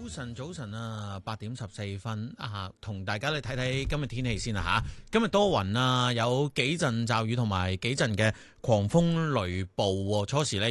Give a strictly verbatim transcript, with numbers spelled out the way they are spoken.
晨，早晨啊，八點十四分啊，同大家咧睇睇今日天氣先啦吓。今日多雲啊，有幾陣驟雨同埋幾陣嘅狂風雷暴，初時咧。